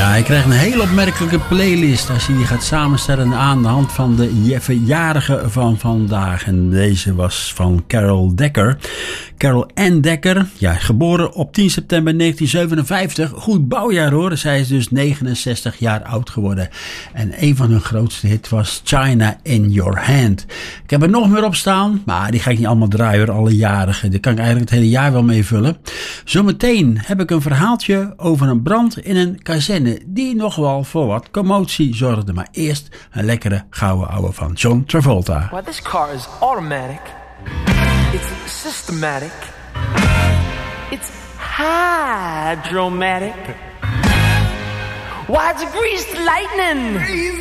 Hij krijgt een heel opmerkelijke playlist als je die gaat samenstellen aan de hand van de verjarige van vandaag. En deze was van Carol Decker. Carol Ann Decker, ja, geboren op 10 september 1957. Goed bouwjaar hoor. Zij is dus 69 jaar oud geworden. En een van hun grootste hits was China in Your Hand. Ik heb er nog meer op staan, maar die ga ik niet allemaal draaien hoor, alle jarigen. Daar kan ik eigenlijk het hele jaar wel mee vullen. Zometeen heb ik een verhaaltje over een brand in een kazerne die nog wel voor wat commotie zorgde. Maar eerst een lekkere gouden ouwe van John Travolta. Well, this car is automatic. It's systematic. It's hydromatic. Why, it's greased lightning.